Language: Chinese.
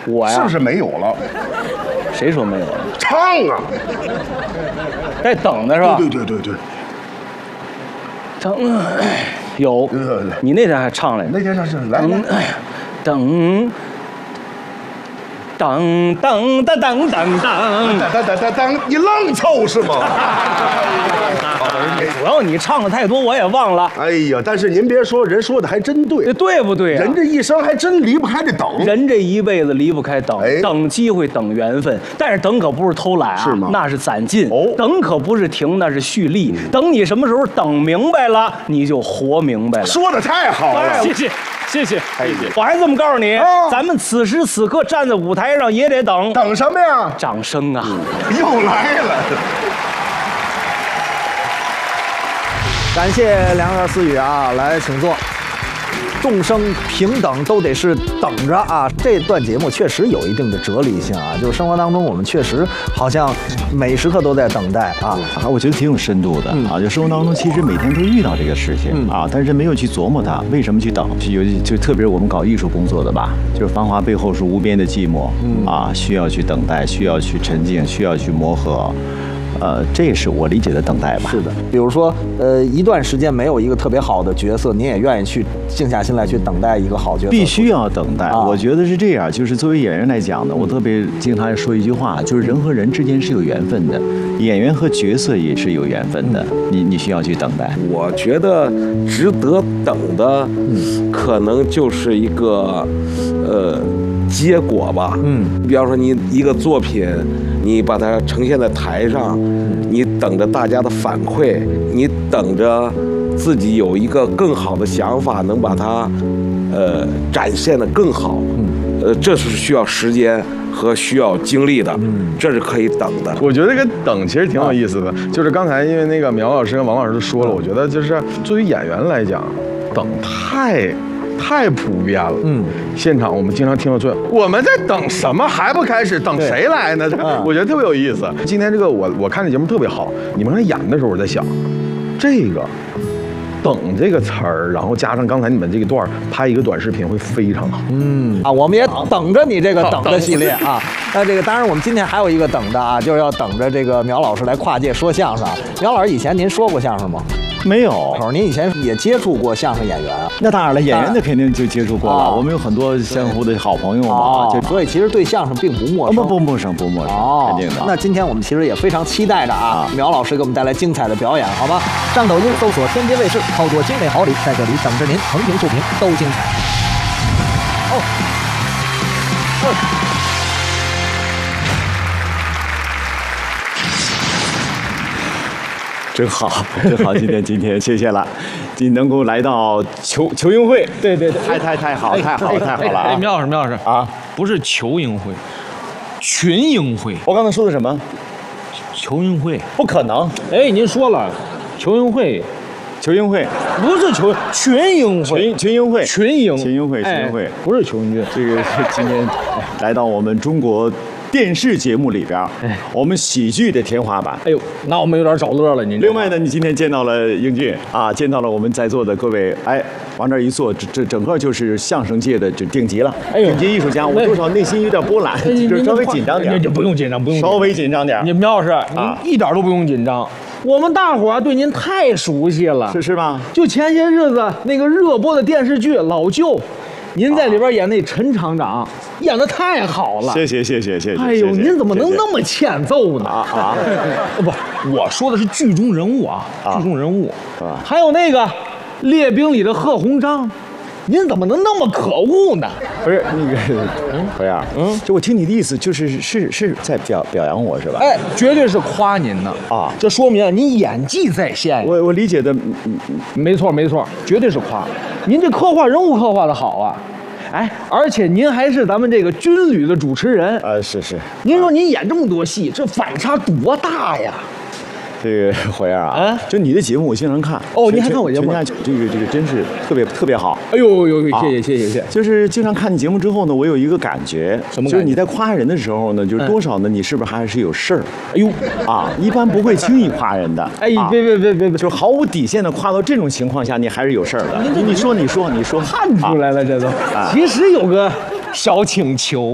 我呀， 是不是没有了？ 谁说没有了？ 唱啊！ 在等的是吧？ 对。 等，有。你那天还唱来着？ 那天是来。 等。当， 你愣凑是吗？ 主要你唱的太多，我也忘了。 哎呀，但是您别说，人说的还真对， 对不对呀？ 人这一生还真离不开这等， 人这一辈子离不开等， 哎等机会，等缘分。但是等可不是偷懒啊， 是吗那是攒劲。 哦等可不是停，那是蓄力。等你什么时候等明白了，你就活明白了。 说的太好了。 谢谢。我还这么告诉你，咱们此时此刻站在舞台上也得等。 等什么呀？ 掌声啊！ 又来了。 感谢良言私语啊，来请坐。众生平等都得是等着啊，这段节目确实有一定的哲理性啊，就是生活当中我们确实好像每时刻都在等待啊。 我觉得挺有深度的啊，就生活当中其实每天都遇到这个事情啊，但是没有去琢磨它为什么去等，就特别是我们搞艺术工作的吧，就是繁华背后是无边的寂寞啊，需要去等待，需要去沉静，需要去磨合。这也是我理解的等待吧。 是的，比如说，一段时间没有一个特别好的角色，您也愿意去静下心来去等待一个好角色？ 必须要等待。我觉得是这样，就是作为演员来讲呢，我特别经常说一句话，就是人和人之间是有缘分的，演员和角色也是有缘分的。你需要去等待。 我觉得值得等的，可能就是一个，结果吧。比方说你一个作品，你把它呈现在台上，你等着大家的反馈，你等着自己有一个更好的想法，能把它展现得更好。这是需要时间和需要精力的，这是可以等的。 我觉得这个等其实挺有意思的，就是刚才因为那个苗老师跟王老师都说了，我觉得就是作为演员来讲，等太普遍了。现场我们经常听到说我们在等什么还不开始，等谁来呢？我觉得特别有意思。今天这个我看这节目特别好，你们刚才演的时候我在想，这个等这个词儿，然后加上刚才你们这个段拍一个短视频会非常好。 我们也等着你这个等的系列啊。那这个当然我们今天还有一个等的啊，就是要等着这个苗老师来跨界说相声。苗老师以前您说过相声吗？ 没有。 您以前也接触过相声演员啊？ 那当然了，演员的肯定就接触过了。我们有很多相互的好朋友嘛， 所以其实对相声并不陌生。 不陌生，肯定的。 那今天我们其实也非常期待着啊，苗老师给我们带来精彩的表演，好吗？上抖音搜索天津卫视，操作精美好礼，在这里等着您，横屏竖屏都精彩。 真好，今天谢谢了，你能够来到球运会，对，太好了。 苗老师啊，不是球运会，群英会。 我刚才说的什么？ 球运会不可能。 您说了，球运会不是群英会， 群英会， 群英会， 不是球运会。 这个今天来到我们中国电视节目里边，我们喜剧的天花板。 那我们有点找乐了。您另外呢，你今天见到了英俊啊，见到了我们在座的各位，往这儿一坐，这整个就是相声界的就顶级了。顶级艺术家，我多少内心有点波澜，就稍微紧张点。 不用紧张， 稍微紧张点。 苗老师，您一点都不用紧张。我们大伙儿对您太熟悉了， 是吗？ 就前些日子那个热播的电视剧《老舅》，您在里边演那陈厂长，演得太好了。 谢谢。 哎呦，您怎么能那么欠揍呢？不，我说的是剧中人物啊，剧中人物。还有那个列兵里的贺鸿章，您怎么能那么可恶呢？ 不是那个，何样？就我听你的意思，就是在表扬我是吧？ 绝对是夸您呢啊！这说明您演技在线。 我理解的， 没错，绝对是夸。您这刻画人物刻画的好啊！而且您还是咱们这个军旅的主持人。 是。 您说您演这么多戏，这反差多大呀！ 这个火焰啊，就你的节目我经常看。 您还看我节目？ 这个真是特别好。 哎呦，谢谢。 就是经常看你节目之后呢，我有一个感觉， 什么？ 就是你在夸人的时候呢，就是多少呢，你是不是还是有事儿？一般不会轻易夸人的。 别， 就毫无底线的夸到这种情况下，你还是有事儿的。你说， 看出来了，这都。其实有个小请求。